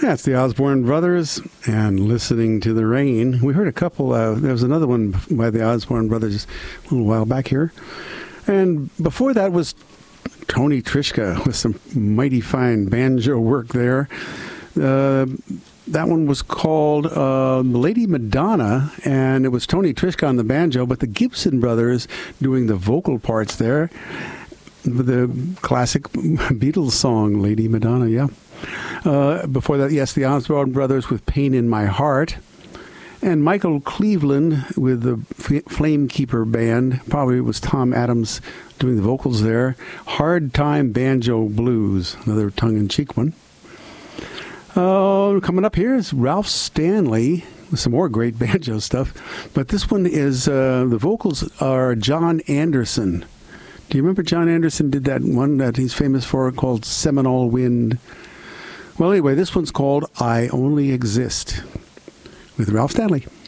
That's the Osborne Brothers and Listening to the Rain. We heard a couple, there was another one by the Osborne Brothers a little while back here. And before that was Tony Trischka with some mighty fine banjo work there. That one was called Lady Madonna, and it was Tony Trischka on the banjo, but the Gibson Brothers doing the vocal parts there. The classic Beatles song, Lady Madonna, yeah. Before that, yes, the Osborne Brothers with Pain in My Heart. And Michael Cleveland with the Flamekeeper Band. Probably it was Tom Adams doing the vocals there. Hard Time Banjo Blues, another tongue-in-cheek one. Coming up here is Ralph Stanley with some more great banjo stuff. But this one is, the vocals are John Anderson. Do you remember John Anderson did that one that he's famous for called Seminole Wind? Well, anyway, this one's called I Only Exist with Ralph Stanley.